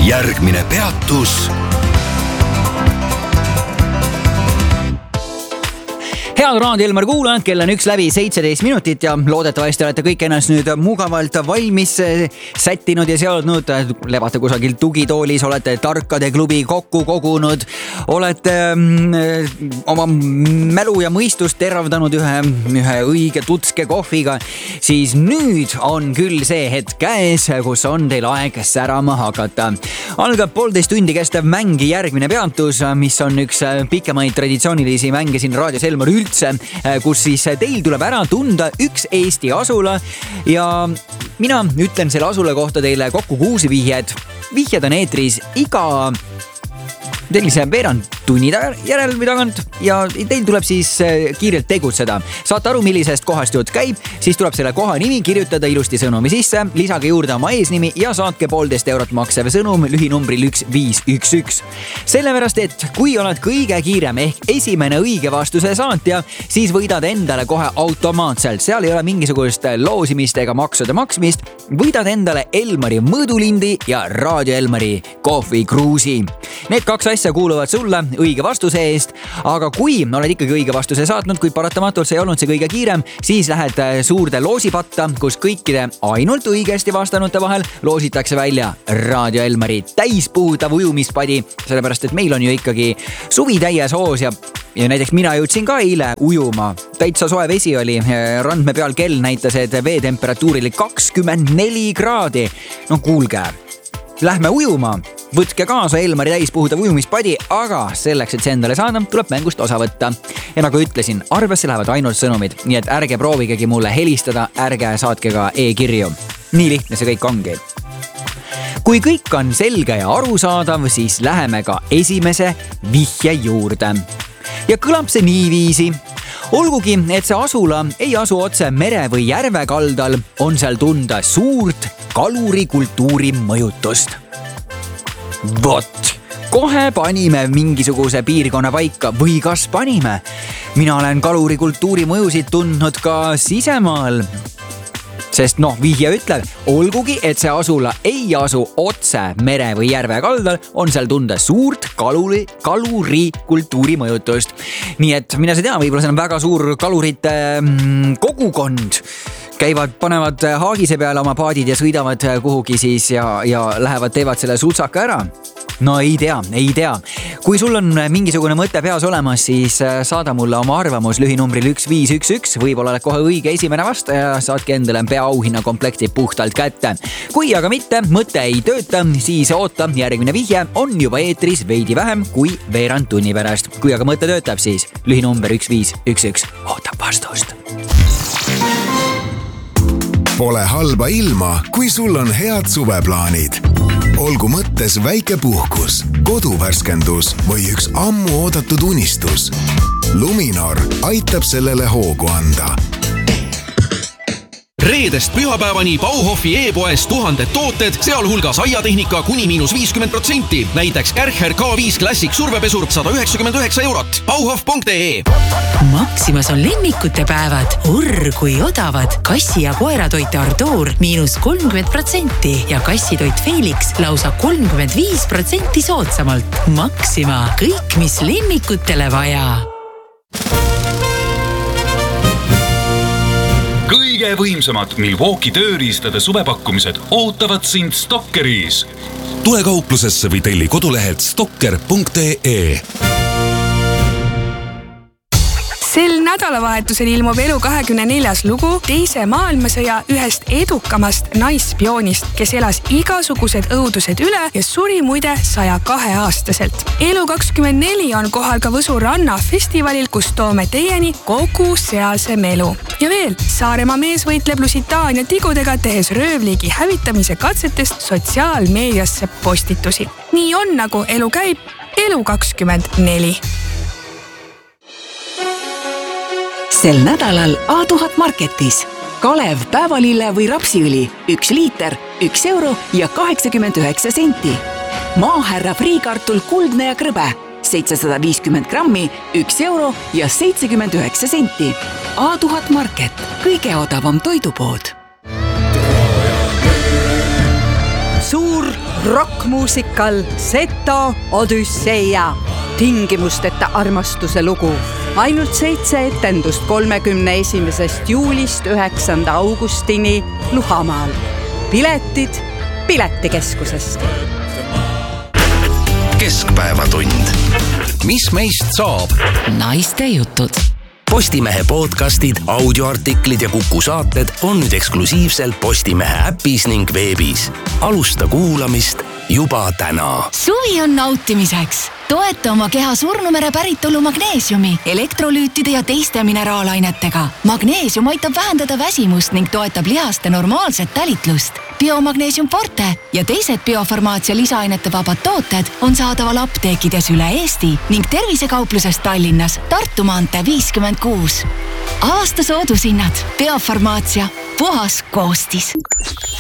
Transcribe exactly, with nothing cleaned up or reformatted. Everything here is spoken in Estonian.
Järgmine peatus. Head Raadio Elmar kuulajad, kell on üks läbi seitseteist minutit ja loodetavasti olete kõik ennast nüüd mugavalt valmis sättinud ja seadnud. Levate kusagil tugitoolis, olete tarkade klubi kokku kogunud, olete mm, oma mälu ja mõistust teravdanud ühe, ühe õige tutske kohviga. Siis nüüd on küll see hetk käes, kus on teil aeg särama hakata. Algab poolteist tundi kestev mäng Järgmine peatus, mis on üks pikemaid traditsioonilisi mänge siin Raadios Elmar üldse, kus siis teil tuleb ära tunda üks Eesti asula ja mina ütlen selle asula kohta teile kokku kuus vihjed. Vihjed on eetris iga sellise veerand tunni järel või tagant ja teil tuleb siis kiirelt tegutseda. Saate aru, millisest kohast jutt käib, siis tuleb selle koha nimi kirjutada ilusti sõnumi sisse, lisage juurde oma eesnimi ja saatke poolteist eurot maksev sõnum lühinumbril üks viis üks üks. Sellepärast, et kui oled kõige kiirem ehk esimene õige vastuse saatja, siis võidad endale kohe automaatselt. Seal ei ole mingisugust loosimist ega maksude maksmist. Võidad endale Elmari mõõdulindi ja Raadio Elmari kohvikruusi. Need kaks asja kuuluvad sulle õige vastuse eest, aga kui oled ikkagi õige vastuse saatnud, kui paratamatult see ei olnud see kõige kiirem, siis lähed suurde loosipatta, kus kõikide ainult õigesti vastanute vahel loositakse välja Raadio Elmari täispuhutav ujumispadi, sellepärast et meil on ju ikkagi suvi täies hoos ja Ja näiteks mina jõudsin ka eile ujuma. Täitsa soe vesi oli. Randme peal kell näitas, et veetemperatuurili kakskümmend neli kraadi. No kuulge, lähme ujuma. Võtke kaasa Elmari täispuhutav ujumispadi, aga selleks, et see endale saada, tuleb mängust osa võtta. Ja nagu ütlesin, arvesse lähevad ainult sõnumid, nii et ärge proovigegi mulle helistada, ärge saatke ka e-kirju. Nii lihtne see kõik ongi. Kui kõik on selge ja arusaadav, siis läheme ka esimese vihje juurde. Ja kõlab see niiviisi. Olgugi, et see asula ei asu otse mere või järve kaldal, on seal tunda suurt kalurikultuuri mõjutust. Vot, kohe panime mingisuguse piirkonna paika või kas panime. Mina olen kalurikultuuri mõjusid tundnud ka sisemaal. Sest noh, vihje ütleb, olgugi, et see asula ei asu otse mere või järve kaldal, on seal tunda suurt kaluri, kaluri kultuuri mõjutust. Nii et mina see tea, võib-olla see on väga suur kalurite mm, kogukond. Käivad, panevad haagise peale oma paadid ja sõidavad kuhugi siis ja, ja lähevad, teevad selle sutsaka ära. No ei tea, ei tea. Kui sul on mingisugune mõte peas olemas, siis saada mulle oma arvamus lühinumbril üks viis üks üks. Võib-olla oled kohe õige esimene vastaja, saatke endale peaauhinna komplekti puhtalt kätte. Kui aga mitte, mõte ei tööta, siis oota, järgmine vihje on juba eetris veidi vähem kui veerand tunni pärast. Kui aga mõte töötab, siis lühinumber üks viis üks üks ootab vastust. Pole halba ilma, kui sul on head suveplaanid. Olgu mõttes väike puhkus, koduvärskendus või üks ammu oodatud unistus. Luminor aitab sellele hoogu anda. Reedest pühapäevani Bauhofi e-poes tuhanded tooted, sealhulgas aiatehnika kuni miinus viiskümmend protsenti. Näiteks Kärcher K viis Classic survepesur sada üheksakümmend üheksa eurot. Bauhof punkt ee. Maximas on lemmikute päevad. Urr kui odavad. Kassi- ja koeratoite Ardoor miinus kolmkümmend protsenti ja kassitoit Felix lausa kolmkümmend viis protsenti soodsamalt. Maxima. Kõik, mis lemmikutele vaja. Kõige võimsamad Milwaukee tööriistade suvepakkumised ootavad sind Stockeris. Tule kauplusesse või telli kodulehelt stocker punkt ee. Sel nädalavahetusel ilmub Elu kahekümne neljas lugu teise maailmasõja ühest edukamast naisspioonist, kes elas igasugused õudused üle ja suri muide saja kahe aastaselt. Elu kakskümmend neli on kohal ka Võsu ranna festivalil, kus toome teieni kogu sealse melu. Ja veel, Saaremaa mees võitleb Lusitaania tigudega, tehes röövliigi hävitamise katsetest sotsiaalmeediasse postitusi. Nii on, nagu elu käib, Elu kakskümmend neli. Sel nädalal A tuhat Marketis. Kalev, päevalille või rapsiõli. Üks liiter, üks euro ja kaheksakümmend üheksa senti. Maaherra friikartul kuldne ja krõbe. seitsesada viiskümmend grammi, üks euro ja seitsekümmend üheksa senti. A tuhat Market. Kõige odavam toidupood. Suur rokkmuusikal Seto Odüsseia. Tingimusteta armastuse lugu. Ainult seitse etendust kolmekümne esimesest juulist üheksanda augustini Luhamaal. Piletid Piletikeskusest. Keskpäevatund. Mis meist saab? Naiste jutud. Postimehe podcastid, audioartiklid ja Kuku saated on nüüd eksklusiivselt Postimehe äpis ning veebis. Alusta kuulamist juba täna. Suvi on nautimiseks. Toeta oma keha surnumere päritolu magneesiumi, elektrolüütide ja teiste mineraalainetega. Magneesium aitab vähendada väsimust ning toetab lihaste normaalset talitlust. Biomagneesium Forte ja teised biofarmaatsia lisaainete vabad tooted on saadaval apteekides üle Eesti ning tervisekaupluses Tallinnas Tartu maantee viiskümmend kuus. Aasta soodushinnad. Biofarmaatsia. Puhas koostis.